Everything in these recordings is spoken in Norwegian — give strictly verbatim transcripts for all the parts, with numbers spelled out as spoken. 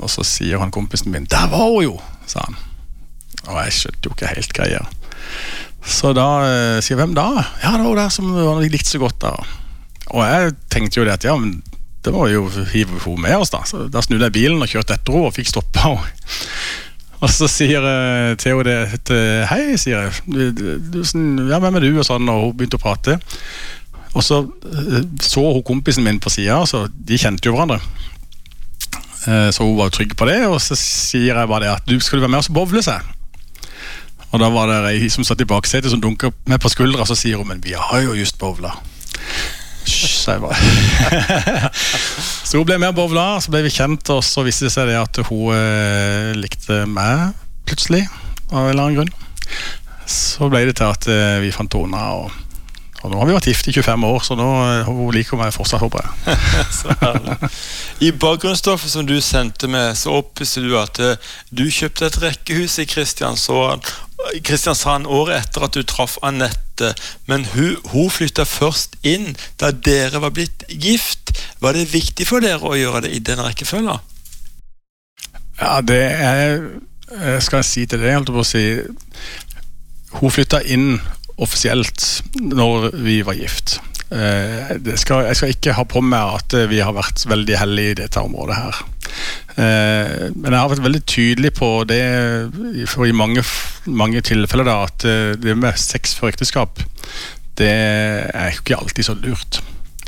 og så sier han kompisen min, der var hun jo, sa han. Og jeg skjønte jo ikke helt greier. Så da uh, sier jeg, hvem da? Ja, det var hun der som vi likte så godt da. Og jeg tenkte jo det at, ja, men det var jo hive hun med oss da. Så da snudde jeg bilen og kjørte etter henne og fikk stoppet henne. Og så sier uh, Theo det, hei, sier jeg, du, du, ja, hvem er du? Og sånn, og hun begynte å prate. Og så uh, så hun kompisen min på siden, så de kjente jo hverandre. Uh, så hun var trygg på det, og så sier jeg bare det at du skal være med oss og bowle seg. Og da var det ei som satt i baksetet som dunker med på skuldra, og så sier hun, men vi har jo just bowla. Hysj, sa jeg bare. Så hun ble med å bowla, så ble vi kjent, og så viste det seg det at hun eh, likte meg plutselig, av en eller annen grunn. Så ble det til at eh, vi fant henne, og, og nå har vi vært gift i tjuefem år, så nå eh, hun liker meg fortsatt, håper jeg. Så herlig. I bakgrunnsstoffet som du sendte med, så opplyste du at eh, du kjøpte et rekkehus i Kristiansand, Kristiansand året etter at du traff Annette, men hun, hun flyttet først inn da dere var blitt gift. Var det viktig for dere å gjøre det i den rekkefølgen? Ja, det er, skal jeg si til det, jeg holdt på å si, hun flyttet inn offisielt når vi var gift. Det skal, jeg skal ikke ha på meg at vi har vært veldig heldige i dette området her. Men jeg har vært veldig tydelig på det for i mange, mange tilfeller da, at det med sex for ekteskap, det er ikke alltid så lurt.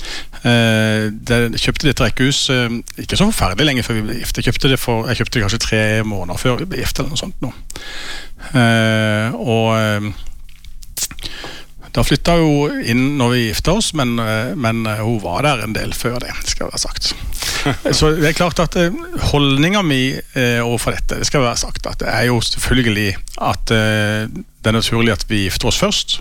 Jeg kjøpte dette rekkehus ikke så forferdelig lenge før vi ble gift. Jeg kjøpte det, for, jeg kjøpte det kanskje tre måneder før vi ble gift eller noe sånt nå. Og da flyttet hun inn når vi gifte oss, men, men hun var der en del før det, skal være sagt. Så det er klart at holdningen min overfor dette, det skal være sagt, at det er jo selvfølgelig at det er naturlig at vi gifter oss først,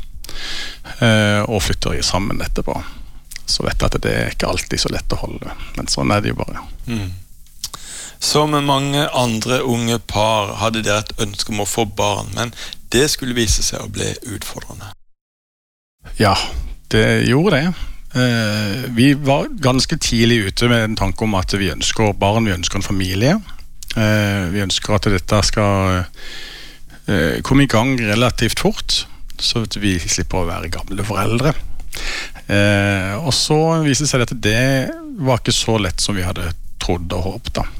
og flytter sammen etterpå. Så vet jeg at det er ikke alltid så lett å holde, men sånn er det jo bare. Mm. Som mange andre unge par hadde dere et ønske om å få barn, men det skulle vise seg å bli utfordrende. Ja, det gjorde det. Eh, vi var ganske tidlig ute med en tanke om at vi ønsker barn, vi ønsker en familie. Eh, vi ønsker at dette skal eh, komme i gang relativt fort, så at vi slipper å være gamle foreldre. Eh, og så viste det seg at det var ikke så lett som vi hadde trodd og håpet da.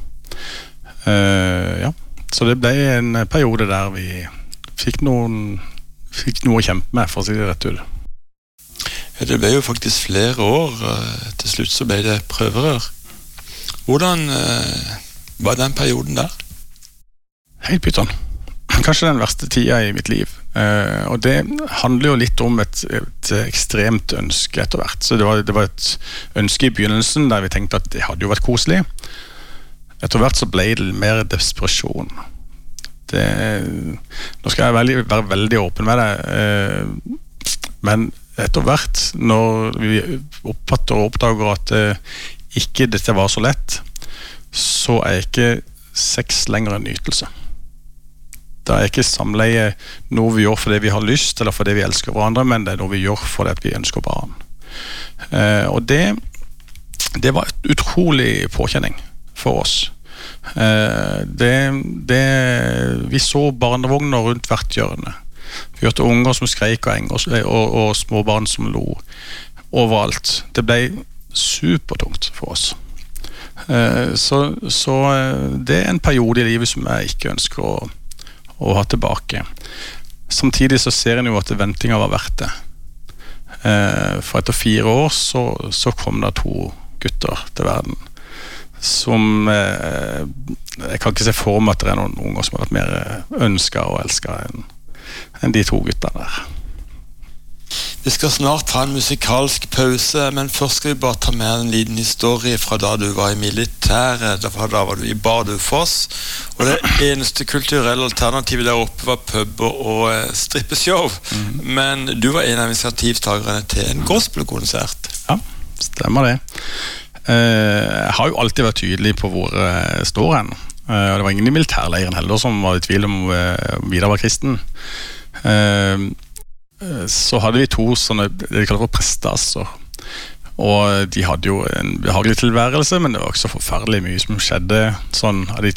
Eh, ja. Så det ble en periode der vi fikk, noen, fikk noe å kjempe med, for å si det rett ut. Ja, det ble jo faktisk flere år. Til slutt så ble det prøverør. Hvordan eh, var den perioden der? Helt pyton. Kanskje den verste tida i mitt liv. Eh, og det handler jo litt om et, et ekstremt ønske etter hvert. Så det var, det var et ønske i begynnelsen der vi tenkte at det hadde jo vært koselig. Etter hvert så ble det mer desperasjon. Det, nå skal jeg veldig, være veldig åpen med det, eh, men etter hvert, når vi oppfatter og oppdager at eh, ikke dette var så lett, så er ikke sex lenger en nytelse. Det er ikke samleie noe vi gjør fordi vi har lyst, eller fordi vi elsker hverandre, men det er noe vi gjør fordi vi ønsker barn. Eh, og det, det var et utrolig påkjenning for oss. Eh, det, det, vi så barnevogner rundt hvert hjørne. Vi hørte unger som skreik og, og, og, og små barn som lo overalt. Det ble supertungt for oss. Eh, så, så det er en periode i livet som jeg ikke ønsker å, å ha tilbake. Samtidig så ser en jo at ventinga var verdt det. Eh, for etter fire år så, så kom det to gutter til verden som eh, jeg kan ikke se for meg at det er noen unger som har vært mer ønsket og elsket enn enn de to guttene der. Vi skal snart ta en musikalsk pause, men først skal vi bare ta med en liten historie fra da du var i militæret. Da var du i Bardufoss, og det eneste kulturelle alternativet der oppe var puber og strippeshow. Mm. Men du var en av initiativtagerne til en gospelkonsert. Ja, stemmer det. Jeg har jo alltid vært tydelig på hvor jeg står hen. Og det var ingen i militærleiren heller som var i tvil om Vidar var kristen. Så hadde vi to sånne, det vi kaller for prestasser. Og de hadde jo en behagelig tilværelse, men det var ikke så forferdelig mye som skjedde sånn av de